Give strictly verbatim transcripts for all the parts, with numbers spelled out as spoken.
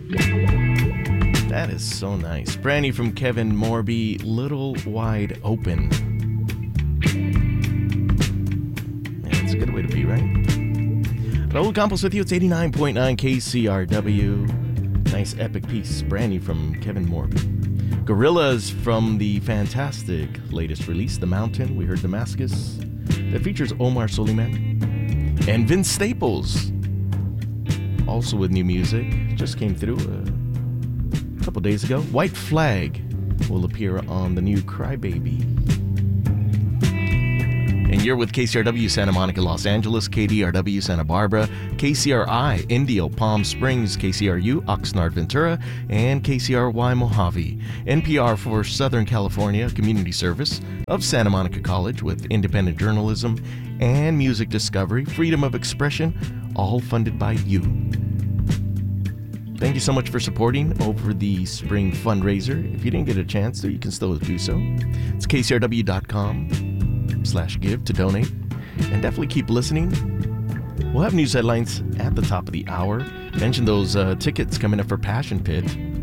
That is so nice. Brand new from Kevin Morby, Little Wide Open. Yeah, it's a good way to be, right? Raul Campos with you. It's eighty-nine point nine K C R W. Nice epic piece. Brand new from Kevin Morby. Gorillaz from the fantastic latest release, The Mountain. We heard Damascus. That features Omar Suleiman. And Vince Staples. Also with new music. Just came through a couple days ago. White Flag will appear on the new Crybaby. And you're with K C R W Santa Monica, Los Angeles, K D R W Santa Barbara, K C R I Indio, Palm Springs, K C R U Oxnard, Ventura, and K C R Y Mojave. N P R for Southern California Community Service of Santa Monica College with independent journalism and music discovery, freedom of expression, all funded by you. Thank you so much for supporting over the spring fundraiser. If you didn't get a chance to, you can still do so. It's K C R W dot com slash give to donate. And definitely keep listening. We'll have news headlines at the top of the hour. Mention those uh, tickets coming up for Passion Pit.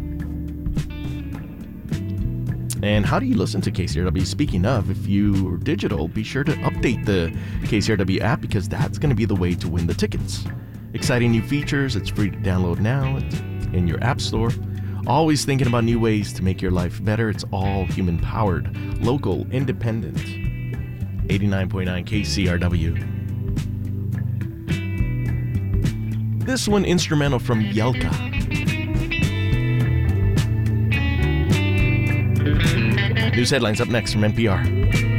And how do you listen to K C R W? Speaking of, if you're digital, be sure to update the K C R W app because that's going to be the way to win the tickets. Exciting new features. It's free to download now. It's in your app store. Always thinking about new ways to make your life better. It's all human-powered, local, independent. eighty-nine point nine K C R W. This one instrumental from Yelka. News headlines up next from N P R.